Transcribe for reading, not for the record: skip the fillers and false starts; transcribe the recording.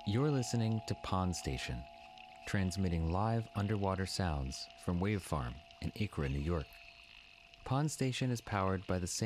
You're listening to Pond Station, transmitting live underwater sounds from Wave Farm in Acra, New York. Pond Station is powered by the